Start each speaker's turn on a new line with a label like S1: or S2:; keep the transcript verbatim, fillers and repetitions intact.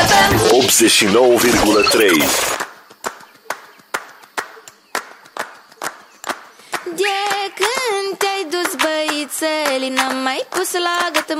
S1: F M
S2: optzeci și nouă virgulă trei.
S3: De când te-ai dus, băițeli, n-am mai pus la gât